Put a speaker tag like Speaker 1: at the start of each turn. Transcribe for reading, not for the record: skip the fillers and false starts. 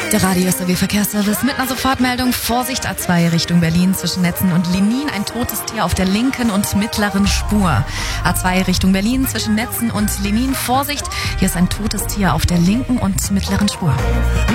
Speaker 1: Der Radio SRW Verkehrsservice mit einer Sofortmeldung. Vorsicht A2 Richtung Berlin zwischen Netzen und Lenin. Ein totes Tier auf der linken und mittleren Spur. A2 Richtung Berlin zwischen Netzen und Lenin. Vorsicht, hier ist ein totes Tier auf der linken und mittleren Spur.